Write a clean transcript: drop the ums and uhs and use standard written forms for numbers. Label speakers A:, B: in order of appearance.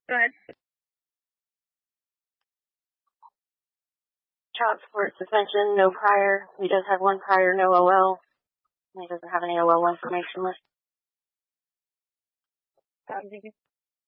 A: Go ahead.
B: Child support suspension, no prior. He does have one prior, no OL. He doesn't have any OL information list.